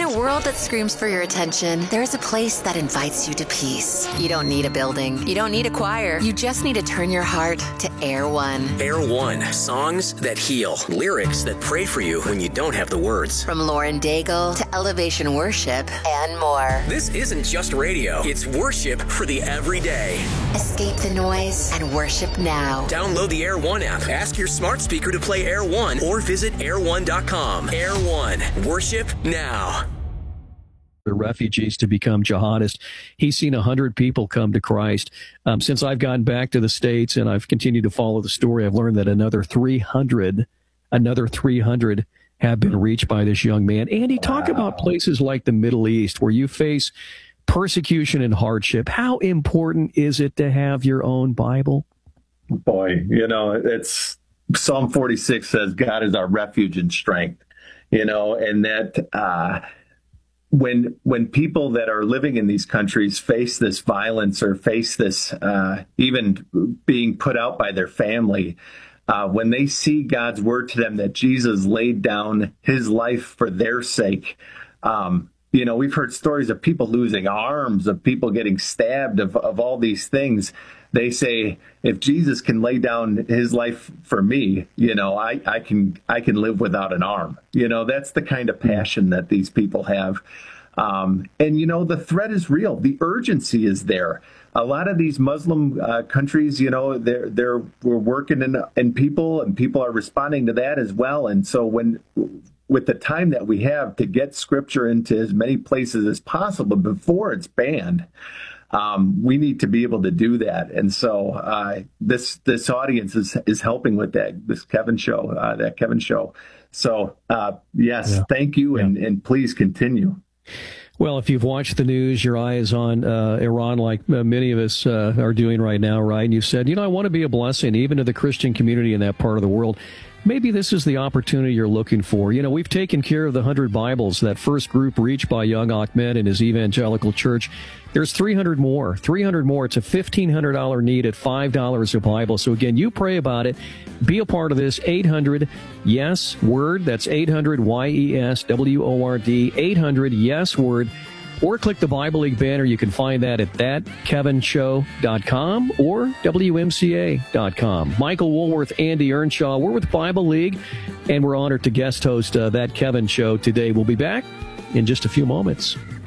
a world that screams for your attention, there's a place that invites you to peace. You don't need a building. You don't need a choir. You just need to turn your heart to Air One. Air One. Songs that heal. Lyrics that pray for you when you don't have the words. From Lauren Daigle to Elevation Worship and more. This isn't just radio. It's worship for the everyday. Escape the noise and worship now. Download the Air One app. Ask your smart speaker to play Air One or visit air1.com. Air One. Worship now. The refugees to become jihadists. He's seen 100 people come to Christ. Since I've gotten back to the States and I've continued to follow the story, I've learned that another 300 have been reached by this young man. Andy, talk about places like the Middle East where you face persecution and hardship. How important is it to have your own Bible? Boy, it's Psalm 46 says God is our refuge and strength, and that when people that are living in these countries face this violence or face this even being put out by their family, when they see God's word to them that Jesus laid down his life for their sake, we've heard stories of people losing arms, of people getting stabbed, of all these things. They say, if Jesus can lay down his life for me, I can live without an arm. That's the kind of passion that these people have. And the threat is real. The urgency is there. A lot of these Muslim countries, we're working in people, and people are responding to that as well. And so with the time that we have to get scripture into as many places as possible before it's banned, we need to be able to do that. And so this audience is helping with that, that Kevin show. So, yes, thank you. Yeah. And please continue. Well, if you've watched the news, your eye is on Iran, like many of us are doing right now, right? And you said, I want to be a blessing even to the Christian community in that part of the world. Maybe this is the opportunity you're looking for. We've taken care of the 100 Bibles, that first group reached by young Ahmed and his evangelical church. There's 300 more. It's a $1,500 need at $5 a Bible. So again, you pray about it. Be a part of this. 800-YES-WORD. That's 800-YES-WORD. 800-YES-WORD. Or click the Bible League banner. You can find that at thatkevinshow.com or WMCA.com. Michael Woolworth, Andy Earnshaw. We're with Bible League, and we're honored to guest host That Kevin Show today. We'll be back in just a few moments.